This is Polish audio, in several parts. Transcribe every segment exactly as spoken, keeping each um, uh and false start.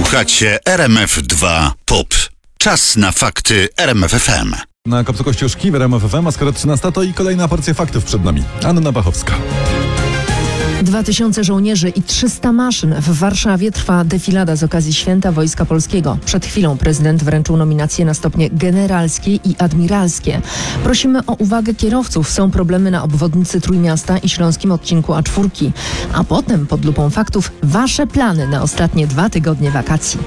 Słuchacie R M F dwa Pop. Czas na fakty R M F F M. Na Kopcu Kościuszki w R M F F M, a skoro trzynasta, to i kolejna porcja faktów przed nami. Anna Bachowska. Dwa tysiące żołnierzy i trzysta maszyn. W Warszawie trwa defilada z okazji Święta Wojska Polskiego. Przed chwilą prezydent wręczył nominacje na stopnie generalskie i admiralskie. Prosimy o uwagę kierowców. Są problemy na obwodnicy Trójmiasta i śląskim odcinku A cztery. A potem pod lupą faktów wasze plany na ostatnie dwa tygodnie wakacji.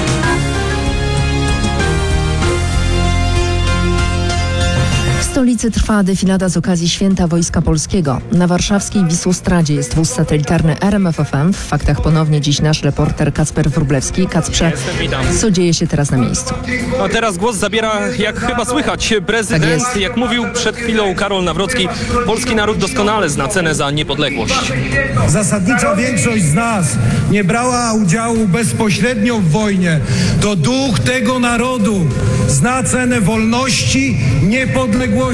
W stolicy trwa defilada z okazji Święta Wojska Polskiego. Na warszawskiej Wisłostradzie jest wóz satelitarny R M F F M. W faktach ponownie dziś nasz reporter Kacper Wróblewski. Kacprze, co dzieje się teraz na miejscu? A teraz głos zabiera, jak chyba słychać, prezydent. Tak jak mówił przed chwilą Karol Nawrocki, polski naród doskonale zna cenę za niepodległość. Zasadnicza większość z nas nie brała udziału bezpośrednio w wojnie. To duch tego narodu zna cenę wolności, niepodległości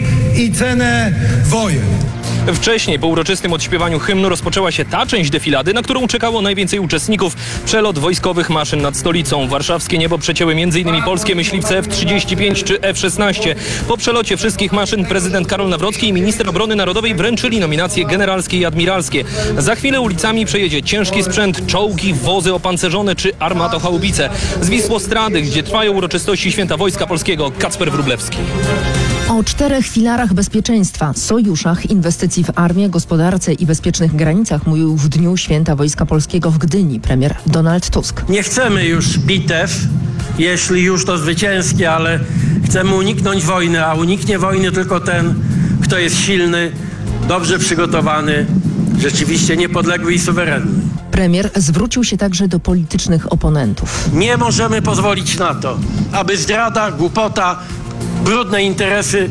i cenę wojen. Wcześniej, po uroczystym odśpiewaniu hymnu, rozpoczęła się ta część defilady, na którą czekało najwięcej uczestników. Przelot wojskowych maszyn nad stolicą. Warszawskie niebo przecięły m.in. polskie myśliwce F trzydzieści pięć czy F szesnaście. Po przelocie wszystkich maszyn prezydent Karol Nawrocki i minister obrony narodowej wręczyli nominacje generalskie i admiralskie. Za chwilę ulicami przejedzie ciężki sprzęt, czołgi, wozy opancerzone czy armatochaubice. Z Wisłostrady, gdzie trwają uroczystości Święta Wojska Polskiego, Kacper Wróblewski. O czterech filarach bezpieczeństwa, sojuszach, inwestycji w armię, gospodarce i bezpiecznych granicach mówił w dniu Święta Wojska Polskiego w Gdyni premier Donald Tusk. Nie chcemy już bitew, jeśli już to zwycięskie, ale chcemy uniknąć wojny, a uniknie wojny tylko ten, kto jest silny, dobrze przygotowany, rzeczywiście niepodległy i suwerenny. Premier zwrócił się także do politycznych oponentów. Nie możemy pozwolić na to, aby zdrada, głupota, brudne interesy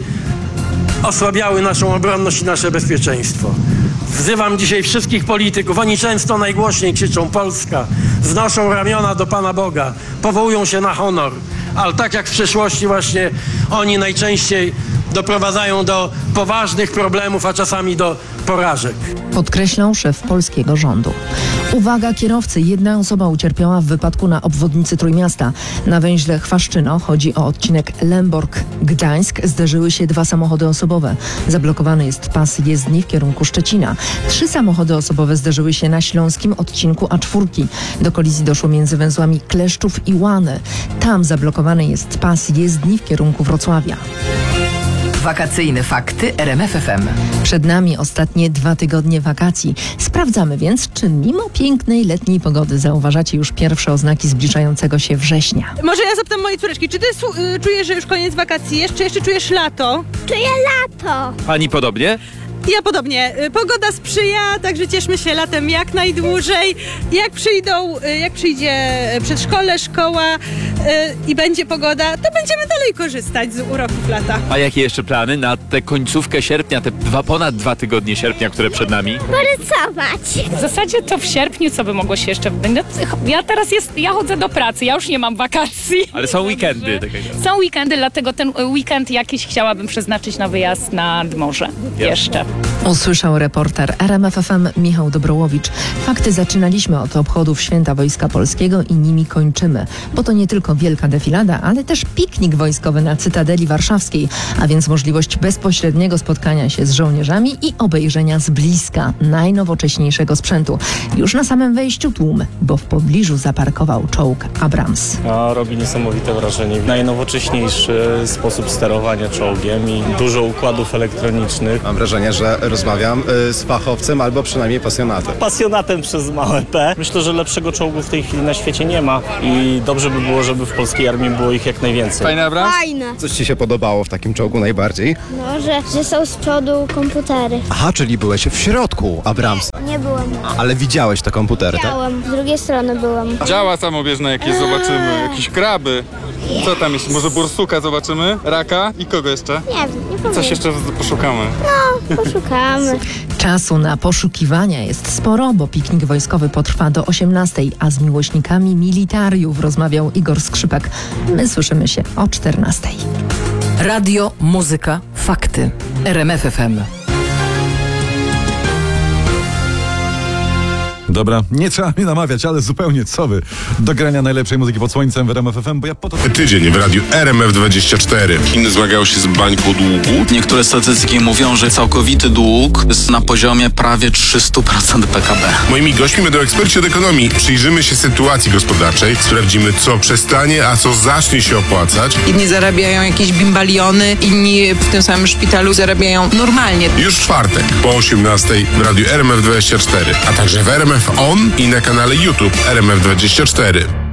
osłabiały naszą obronność i nasze bezpieczeństwo. Wzywam dzisiaj wszystkich polityków. Oni często najgłośniej krzyczą Polska, wznoszą ramiona do Pana Boga, powołują się na honor, ale tak jak w przeszłości właśnie oni najczęściej doprowadzają do poważnych problemów, a czasami do porażek. Podkreślał szef polskiego rządu. Uwaga kierowcy, jedna osoba ucierpiała w wypadku na obwodnicy Trójmiasta. Na węźle Chwaszczyno, chodzi o odcinek Lęborg-Gdańsk, zderzyły się dwa samochody osobowe. Zablokowany jest pas jezdni w kierunku Szczecina. Trzy samochody osobowe zderzyły się na śląskim odcinku A cztery. Do kolizji doszło między węzłami Kleszczów i Łany. Tam zablokowany jest pas jezdni w kierunku Wrocławia. Wakacyjne fakty R M F F M. Przed nami ostatnie dwa tygodnie wakacji. Sprawdzamy więc, czy mimo pięknej letniej pogody zauważacie już pierwsze oznaki zbliżającego się września. Może ja zapytam mojej córeczki, czy ty y, czujesz, że już koniec wakacji jest, czy jeszcze czujesz lato? Czuję lato. Pani podobnie? Ja podobnie. Pogoda sprzyja, także cieszmy się latem jak najdłużej. Jak przyjdą, jak przyjdzie przedszkole, szkoła yy, i będzie pogoda, to będziemy dalej korzystać z uroków lata. A jakie jeszcze plany na tę końcówkę sierpnia, te dwa, ponad dwa tygodnie sierpnia, które przed nami? Porysować. W zasadzie to w sierpniu, co by mogło się jeszcze... Ja teraz jest, ja chodzę do pracy, ja już nie mam wakacji. Ale są weekendy. Tak jak... Są weekendy, dlatego ten weekend jakiś chciałabym przeznaczyć na wyjazd nad morze. Jeszcze. Usłyszał reporter R M F F M Michał Dobrołowicz. Fakty zaczynaliśmy od obchodów Święta Wojska Polskiego i nimi kończymy. Bo to nie tylko wielka defilada, ale też piknik wojskowy na Cytadeli Warszawskiej, a więc możliwość bezpośredniego spotkania się z żołnierzami i obejrzenia z bliska najnowocześniejszego sprzętu. Już na samym wejściu tłum, bo w pobliżu zaparkował czołg Abrams. A robi niesamowite wrażenie. Najnowocześniejszy sposób sterowania czołgiem i dużo układów elektronicznych. Mam wrażenie, że rozmawiam y, z fachowcem albo przynajmniej pasjonatem. Pasjonatem przez małe P. Myślę, że lepszego czołgu w tej chwili na świecie nie ma i dobrze by było, żeby w polskiej armii było ich jak najwięcej. Fajne, Abrams? Fajne. Coś ci się podobało w takim czołgu najbardziej? No, że, że są z przodu komputery. Aha, czyli byłeś w środku Abramsa. Nie, nie byłam. Ale widziałeś te komputery, tak? Widziałam. Z drugiej strony byłam. Działa samobieżne jakieś zobaczymy, jakieś kraby. Co tam jeszcze? Może bursuka zobaczymy? Raka? I kogo jeszcze? Nie wiem, nie powiem. Coś jeszcze poszukamy. No, poszukamy. Czasu na poszukiwania jest sporo, bo piknik wojskowy potrwa do osiemnastej, a z miłośnikami militariów rozmawiał Igor Skrzypek. My słyszymy się o czternastej. Radio, muzyka, fakty. R M F F M. Dobra, nie trzeba mnie namawiać, ale zupełnie co wy. Do grania najlepszej muzyki pod słońcem w R M F F M, bo ja po to... Tydzień w radiu R M F dwadzieścia cztery. Chiny zmagały się z bańką długu. Niektóre statystyki mówią, że całkowity dług jest na poziomie prawie trzysta procent P K B. Moimi gośćmi będą eksperci od ekonomii. Przyjrzymy się sytuacji gospodarczej, sprawdzimy, co przestanie, a co zacznie się opłacać. Inni zarabiają jakieś bimbaliony, inni w tym samym szpitalu zarabiają normalnie. Już w czwartek po osiemnastej w radiu R M F dwadzieścia cztery, a także w R M F On i na kanale YouTube R M F dwadzieścia cztery.